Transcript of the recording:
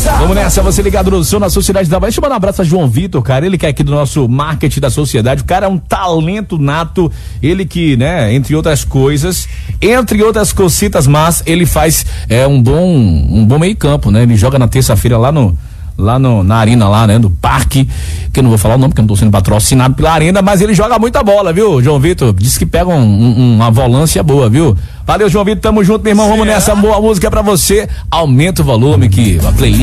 Vamos nessa, você ligado no som na Sociedade da Bahia. Deixa eu mandar um abraço a João Vitor, cara. Ele que é aqui do nosso marketing da sociedade. O cara é um talento nato. Ele que, né, entre outras coisas, entre outras cocitas, mas ele faz um bom meio campo, né? Ele joga na terça-feira na arena lá, né, do parque, que eu não vou falar o nome porque eu não tô sendo patrocinado pela arena, mas ele joga muita bola, viu, João Vitor? Diz que pega uma volância boa, viu? Valeu, João Vitor, tamo junto, meu irmão, vamos nessa, boa música pra você, aumenta o volume que a playlist